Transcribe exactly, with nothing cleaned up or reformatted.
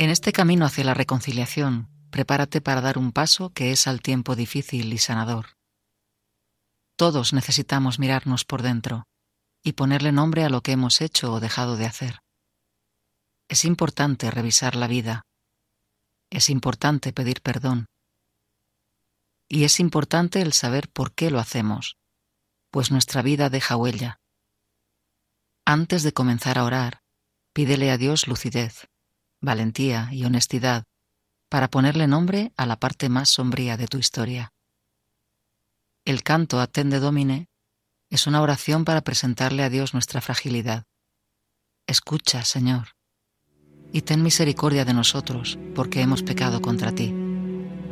En este camino hacia la reconciliación, prepárate para dar un paso que es al tiempo difícil y sanador. Todos necesitamos mirarnos por dentro y ponerle nombre a lo que hemos hecho o dejado de hacer. Es importante revisar la vida. Es importante pedir perdón. Y es importante el saber por qué lo hacemos, pues nuestra vida deja huella. Antes de comenzar a orar, pídele a Dios lucidez, valentía y honestidad para ponerle nombre a la parte más sombría de tu historia. El canto Attende Domine es una oración para presentarle a Dios nuestra fragilidad. Escucha, Señor, y ten misericordia de nosotros, porque hemos pecado contra ti.